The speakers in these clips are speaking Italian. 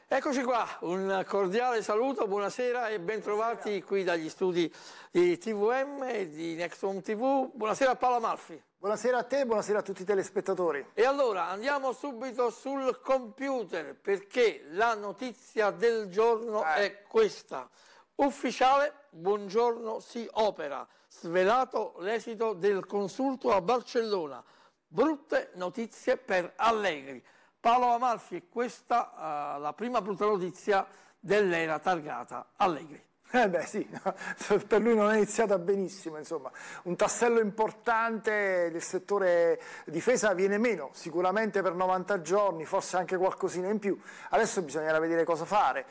Eccoci qua, un cordiale saluto, buonasera e bentrovati qui dagli studi di TVM e di Next Home TV. Buonasera a Paolo Amalfi. Buonasera a te, buonasera a tutti i telespettatori. E allora andiamo subito sul computer perché la notizia del giorno è questa. Ufficiale, Buongiorno si opera, svelato l'esito del consulto a Barcellona. Brutte notizie per Allegri. Paolo Amalfi, questa la prima brutta notizia dell'era targata Allegri. Beh sì, per lui non è iniziata benissimo, insomma, un tassello importante del settore difesa viene meno, sicuramente per 90 giorni, forse anche qualcosina in più, adesso bisognerà vedere cosa fare.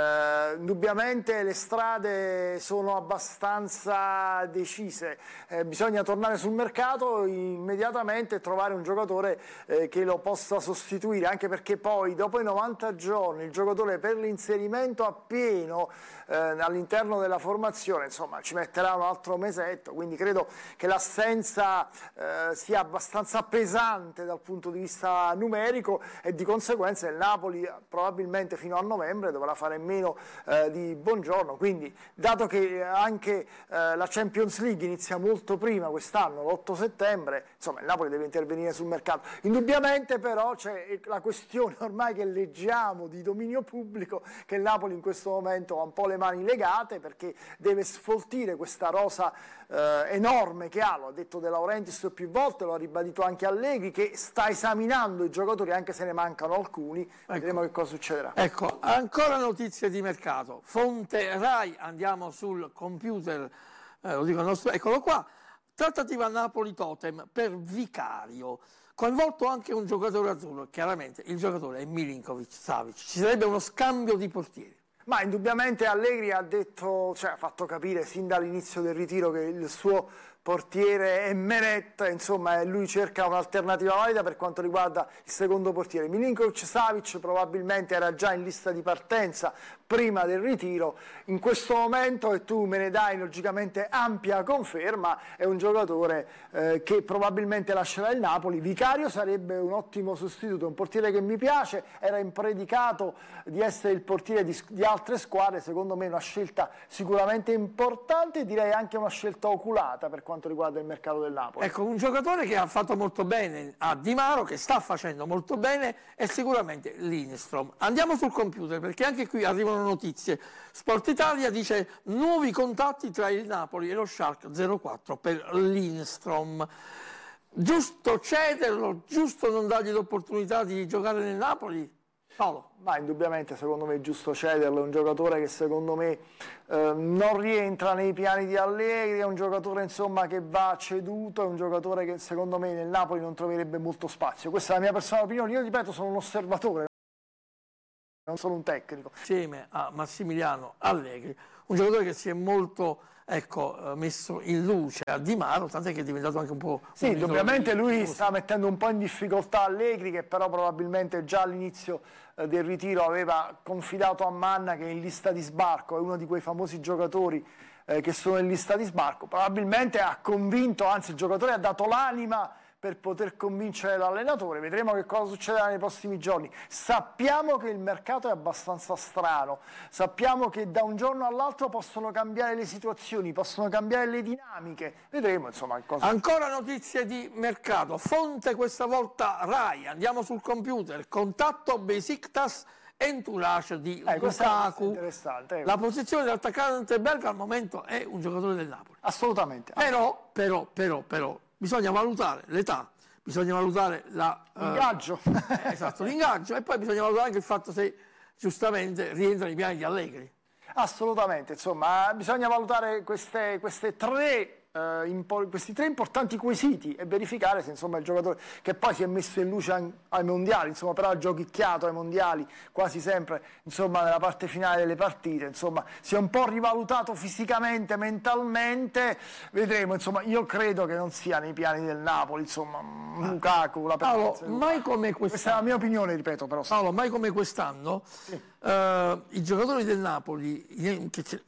Indubbiamente le strade sono abbastanza decise, bisogna tornare sul mercato immediatamente e trovare un giocatore che lo possa sostituire, anche perché poi dopo i 90 giorni il giocatore per l'inserimento appieno all'interno della formazione, insomma, ci metterà un altro mesetto, quindi credo che l'assenza sia abbastanza pesante dal punto di vista numerico e di conseguenza il Napoli probabilmente fino a novembre dovrà fare meno di Buongiorno, quindi dato che anche la Champions League inizia molto prima quest'anno, l'8 settembre, insomma il Napoli deve intervenire sul mercato. Indubbiamente però c'è la questione ormai che leggiamo di dominio pubblico che il Napoli in questo momento ha un po' le mani legate perché deve sfoltire questa rosa enorme che ha, lo ha detto De Laurentiis più volte, lo ha ribadito anche Allegri, che sta esaminando i giocatori anche se ne mancano alcuni, vedremo che cosa succederà. Ecco, ancora notizie di mercato, fonte Rai, andiamo sul computer, lo dico al nostro, eccolo qua, trattativa Napoli-Totem per Vicario, coinvolto anche un giocatore azzurro, chiaramente il giocatore è Milinkovic-Savic, ci sarebbe uno scambio di portieri. Ma indubbiamente Allegri ha detto, cioè ha fatto capire sin dall'inizio del ritiro che il suo portiere è Meret, insomma lui cerca un'alternativa valida per quanto riguarda il secondo portiere. Milinkovic-Savic probabilmente era già in lista di partenza prima del ritiro, in questo momento, e tu me ne dai logicamente ampia conferma, è un giocatore che probabilmente lascerà il Napoli. Vicario sarebbe un ottimo sostituto, un portiere che mi piace, era impredicato di essere il portiere di altre squadre, secondo me è una scelta sicuramente importante e direi anche una scelta oculata per quanto riguarda il mercato del Napoli. Ecco, un giocatore che ha fatto molto bene a Di Maro, che sta facendo molto bene, è sicuramente Lindstrom. Andiamo sul computer perché anche qui arrivano notizie. Sport Italia dice nuovi contatti tra il Napoli e lo Schalke 04 per Lindstrom. Giusto cederlo, giusto non dargli l'opportunità di giocare nel Napoli? Paolo. Ma indubbiamente secondo me è giusto cederlo, è un giocatore che secondo me non rientra nei piani di Allegri, è un giocatore insomma che va ceduto, è un giocatore che secondo me nel Napoli non troverebbe molto spazio. Questa è la mia personale opinione, io ripeto sono un osservatore, non sono un tecnico. Insieme a Massimiliano Allegri, un giocatore che si è molto messo in luce a Di Maro, tant'è che è diventato anche un po'... Sì, ovviamente lui sta mettendo un po' in difficoltà Allegri, che però probabilmente già all'inizio del ritiro aveva confidato a Manna, che è in lista di sbarco, è uno di quei famosi giocatori che sono in lista di sbarco, probabilmente ha convinto, anzi il giocatore ha dato l'anima per poter convincere l'allenatore. Vedremo che cosa succederà nei prossimi giorni. Sappiamo che il mercato è abbastanza strano, sappiamo che da un giorno all'altro possono cambiare le situazioni, possono cambiare le dinamiche, vedremo insomma cosa... Ancora notizie di mercato, fonte questa volta Rai, andiamo sul computer, contatto Besiktas, entourage di Lukaku. Interessante. La posizione dell'attaccante belga al momento è un giocatore del Napoli. Assolutamente. Però bisogna valutare l'età, bisogna valutare l'ingaggio. Esatto, l'ingaggio, e poi bisogna valutare anche il fatto se giustamente rientra nei piani di Allegri. Assolutamente, insomma, bisogna valutare questi tre importanti quesiti e verificare se insomma il giocatore, che poi si è messo in luce ai mondiali, insomma, però ha giochicchiato ai mondiali quasi sempre, insomma, nella parte finale delle partite, insomma, si è un po' rivalutato fisicamente, mentalmente, vedremo, insomma, io credo che non sia nei piani del Napoli, insomma, Lukaku, la Paolo, mai come quest'anno, questa è la mia opinione, ripeto, però. Paolo, mai come quest'anno, sì. I giocatori del Napoli, che